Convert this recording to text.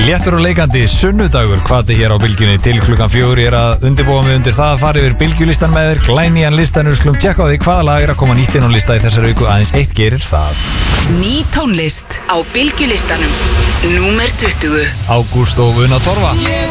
Léttur og leikandi sunnudagur hvati hér á Bylgjunni til klukkan 4. Ég að undirbúa mig undir það að fara yfir Bylgjulistan með þér. Glænýjan listan, skulum tjekka á því hvaða lag að koma nýtt inn á lista í þessari viku. Aðeins eitt gerir það. Ný tónlist á Bylgjulistanum. Númer 20. Ágúst og Una Torfa.